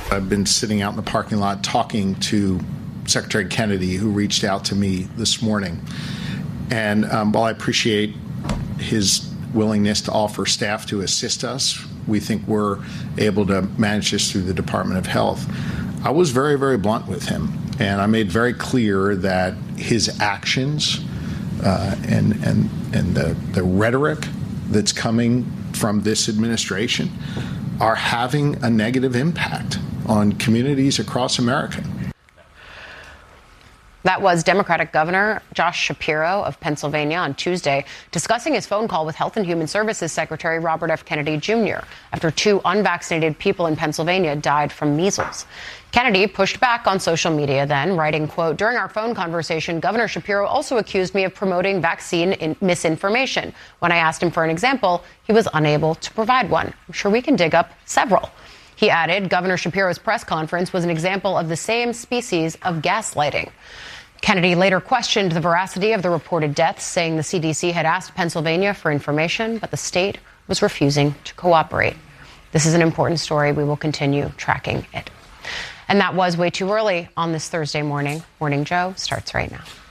I've been sitting out in the parking lot talking to Secretary Kennedy, who reached out to me this morning. And while I appreciate his willingness to offer staff to assist us, we think we're able to manage this through the Department of Health. I was very, very blunt with him, and I made very clear that his actions and the rhetoric that's coming from this administration are having a negative impact on communities across America. That was Democratic Governor Josh Shapiro of Pennsylvania on Tuesday discussing his phone call with Health and Human Services Secretary Robert F. Kennedy Jr. after 2 unvaccinated people in Pennsylvania died from measles. Kennedy pushed back on social media then, writing, quote, "During our phone conversation, Governor Shapiro also accused me of promoting vaccine misinformation. When I asked him for an example, he was unable to provide one. I'm sure we can dig up several." He added, Governor Shapiro's press conference was an example of the same species of gaslighting. Kennedy later questioned the veracity of the reported deaths, saying the CDC had asked Pennsylvania for information, but the state was refusing to cooperate. This is an important story. We will continue tracking it. And that was way too early on this Thursday morning. Morning Joe starts right now.